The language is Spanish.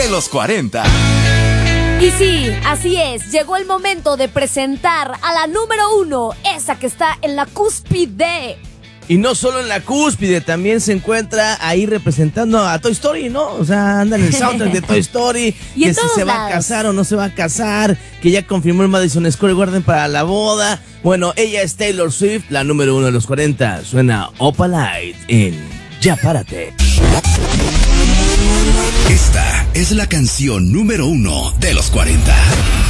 de los 40. Y sí, así es, llegó el momento de presentar a la número 1, esa que está en la cúspide. Y no solo en la cúspide, también se encuentra ahí representando a Toy Story, ¿no? O sea, anda en el soundtrack de Toy Story, y que si se va a casar o no se va a casar, que ya confirmó el Madison Square Garden para la boda. Bueno, ella es Taylor Swift, la número 1 de los 40. Suena Opalite en Ya Párate. Esta es la canción número 1 de los 40.